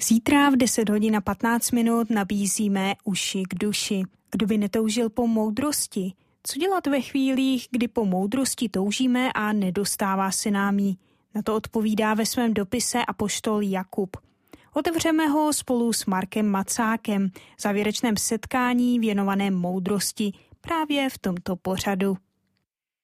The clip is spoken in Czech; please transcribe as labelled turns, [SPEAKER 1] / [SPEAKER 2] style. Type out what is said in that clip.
[SPEAKER 1] Zítra v 10 hodin a 15 minut nabízíme uši k duši. Kdo by netoužil po moudrosti? Co dělat ve chvílích, kdy po moudrosti toužíme a nedostává se nám jí? Na to odpovídá ve svém dopise apoštol Jakub. Otevřeme ho spolu s Markem Macákem v závěrečném setkání věnovaném moudrosti právě v tomto pořadu.